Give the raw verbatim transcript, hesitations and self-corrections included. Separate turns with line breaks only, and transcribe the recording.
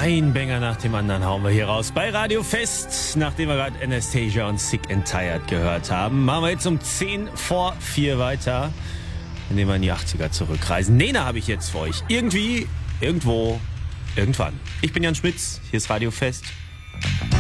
Ein Banger nach dem anderen hauen wir hier raus bei Radio Fest. Nachdem wir gerade Anastasia und Sick and Tired gehört haben, machen wir jetzt um zehn vor vier weiter, indem wir in die achtziger zurückreisen. Nena habe ich jetzt für euch. Irgendwie, irgendwo, irgendwann. Ich bin Jan Schmitz, hier ist Radio Fest.